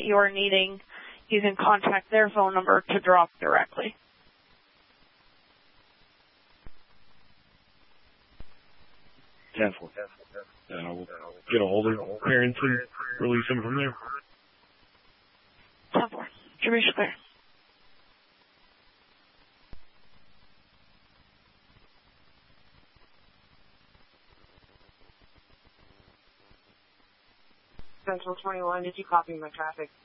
you are needing, you can contact their phone number to drop directly. Cancel. And I will get a hold of parents and release them from there. 10-4. Distribution clear. Central 21, did you copy my traffic?